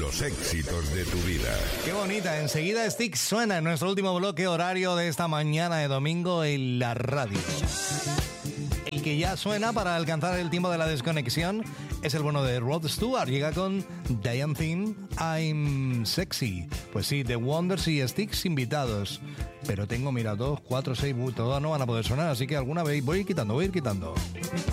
Los éxitos de tu vida. Qué bonita. Enseguida Styx suena en nuestro último bloque horario de esta mañana de domingo en la radio. El que ya suena para alcanzar el tiempo de la desconexión es el bueno de Rod Stewart. Llega con Diane Theme, I'm Sexy. Pues sí, The Wonders y Styx invitados. Pero tengo, mira, 2, 4, 6, todas no van a poder sonar, así que alguna vez voy a ir quitando.